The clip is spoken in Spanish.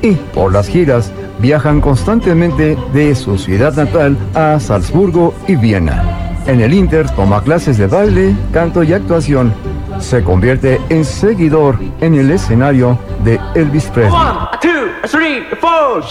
y por las giras viajan constantemente de su ciudad natal a Salzburgo y Viena. En el Inter toma clases de baile, canto y actuación. Se convierte en seguidor en el escenario de Elvis Presley. 1, 2, 3, 4.